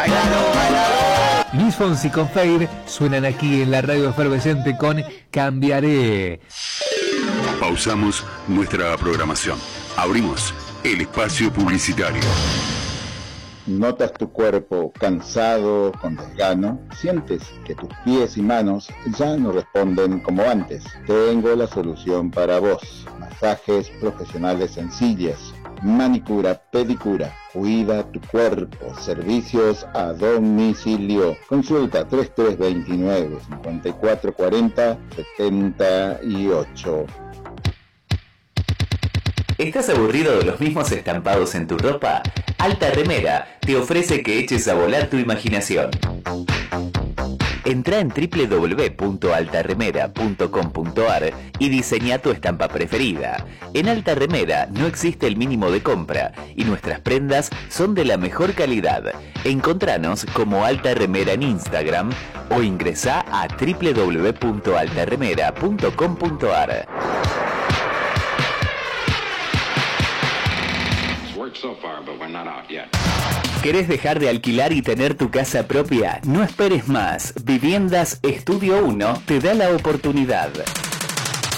Luis Fonsi con Feir suenan aquí en la radio efervescente con Cambiaré. Pausamos nuestra programación. Abrimos el espacio publicitario. ¿Notas tu cuerpo cansado, con desgano? ¿Sientes que tus pies y manos ya no responden como antes? Tengo la solución para vos. Masajes profesionales sencillos, manicura, pedicura. Cuida tu cuerpo. Servicios a domicilio. Consulta 3329 5440 78. ¿Estás aburrido de los mismos estampados en tu ropa? Alta Remera te ofrece que eches a volar tu imaginación. Entrá en www.altaremera.com.ar y diseña tu estampa preferida. En Alta Remera no existe el mínimo de compra y nuestras prendas son de la mejor calidad. Encontranos como Alta Remera en Instagram o ingresá a www.altaremera.com.ar. ¿Querés dejar de alquilar y tener tu casa propia? No esperes más. Viviendas Estudio 1 te da la oportunidad.